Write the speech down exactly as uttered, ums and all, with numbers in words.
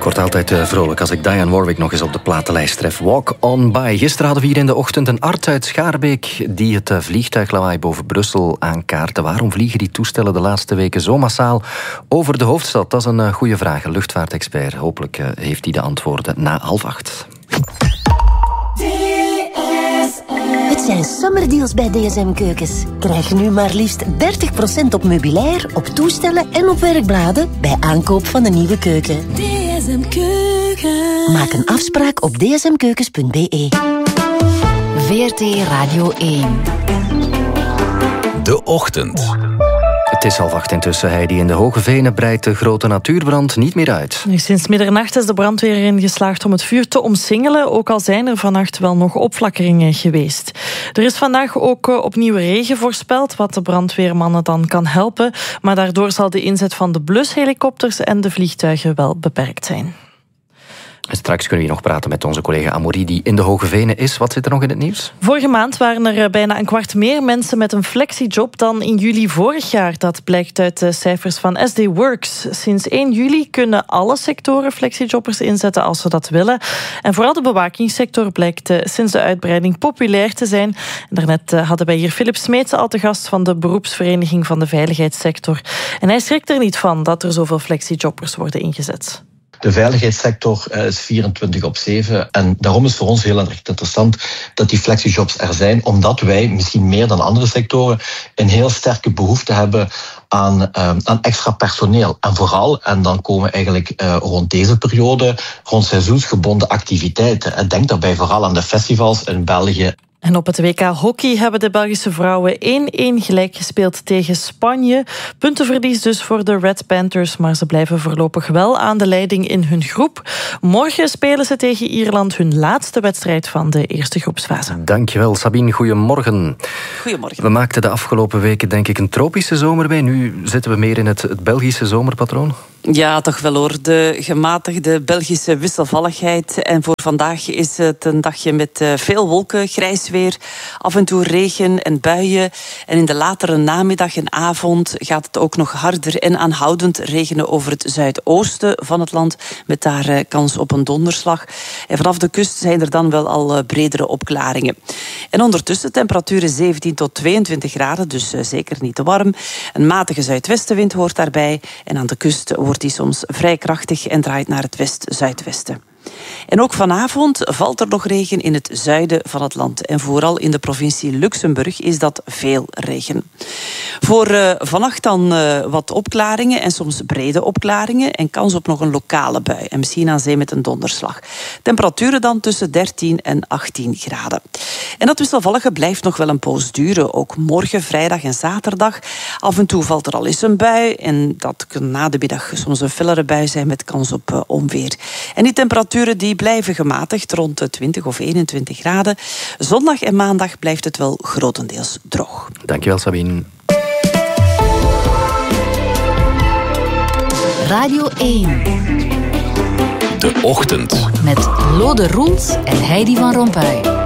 word altijd uh, vrolijk als ik Dionne Warwick nog eens op de platenlijst tref. Walk on by. Gisteren hadden we hier in de ochtend een arts uit Schaarbeek die het uh, vliegtuiglawaai boven Brussel aankaartte. Waarom vliegen die toestellen de laatste weken zo massaal over de hoofdstad? Dat is een uh, goede vraag. Een luchtvaartexpert. Hopelijk uh, heeft hij de antwoorden na half acht. Het zijn summerdeals bij D S M Keukens. Krijg nu maar liefst dertig procent op meubilair, op toestellen en op werkbladen bij aankoop van een nieuwe keuken. D S M Keukens. Maak een afspraak op d s m keukens punt b e. V R T Radio één. De Ochtend. Het is half acht intussen. Heidi, in de Hoge Venen breidt de grote natuurbrand niet meer uit. Sinds middernacht is de brandweer erin geslaagd om het vuur te omsingelen, ook al zijn er vannacht wel nog opflakkeringen geweest. Er is vandaag ook opnieuw regen voorspeld, wat de brandweermannen dan kan helpen, maar daardoor zal de inzet van de blushelikopters en de vliegtuigen wel beperkt zijn. En straks kunnen we hier nog praten met onze collega Amaury, die in de Hoge Venen is. Wat zit er nog in het nieuws? Vorige maand waren er bijna een kwart meer mensen met een flexiejob dan in juli vorig jaar. Dat blijkt uit de cijfers van S D Works. Sinds één juli kunnen alle sectoren flexiejobbers inzetten als ze dat willen. En vooral de bewakingssector blijkt sinds de uitbreiding populair te zijn. En daarnet hadden wij hier Philip Smeets al te gast van de beroepsvereniging van de veiligheidssector. En hij schrikt er niet van dat er zoveel flexiejobbers worden ingezet. De veiligheidssector is vierentwintig op zeven en daarom is voor ons heel erg interessant dat die flexijobs er zijn, omdat wij misschien meer dan andere sectoren een heel sterke behoefte hebben aan, uh, aan extra personeel. En vooral, en dan komen we eigenlijk uh, rond deze periode, rond seizoensgebonden activiteiten. En denk daarbij vooral aan de festivals in België. En op het W K hockey hebben de Belgische vrouwen één-één gelijk gespeeld tegen Spanje. Puntenverlies dus voor de Red Panthers, maar ze blijven voorlopig wel aan de leiding in hun groep. Morgen spelen ze tegen Ierland hun laatste wedstrijd van de eerste groepsfase. Dankjewel, Sabine. Goedemorgen. Goedemorgen. We maakten de afgelopen weken denk ik een tropische zomer bij. Nu zitten we meer in het, het Belgische zomerpatroon. Ja, toch wel hoor. De gematigde Belgische wisselvalligheid. En voor vandaag is het een dagje met veel wolken, grijs weer, af en toe regen en buien. En in de latere namiddag en avond gaat het ook nog harder en aanhoudend regenen over het zuidoosten van het land, met daar kans op een donderslag. En vanaf de kust zijn er dan wel al bredere opklaringen. En ondertussen temperaturen zeventien tot tweeëntwintig graden, dus zeker niet te warm. Een matige zuidwestenwind hoort daarbij. En aan de kust wordt die soms vrij krachtig en draait naar het west-zuidwesten. En ook vanavond valt er nog regen in het zuiden van het land. En vooral in de provincie Luxemburg is dat veel regen. Voor uh, vannacht dan uh, wat opklaringen en soms brede opklaringen. En kans op nog een lokale bui. En misschien aan zee met een donderslag. Temperaturen dan tussen dertien en achttien graden. En dat wisselvallige blijft nog wel een poos duren. Ook morgen, vrijdag en zaterdag. Af en toe valt er al eens een bui. En dat kan na de middag soms een fellere bui zijn met kans op uh, onweer. En die temperaturen die blijven gematigd rond de twintig of eenentwintig graden. Zondag en maandag blijft het wel grotendeels droog. Dankjewel, Sabine. Radio één. De Ochtend. Met Lode Roels en Heidi van Rompuy.